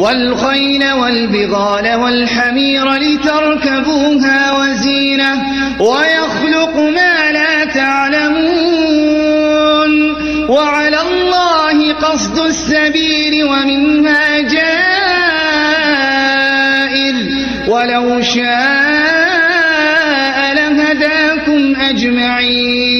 والخيل والبغال والحمير لتركبوها وزينة ويخلق ما لا تعلمون وعلى الله قصد السبيل ومنها جائر ولو شاء لهداكم أجمعين.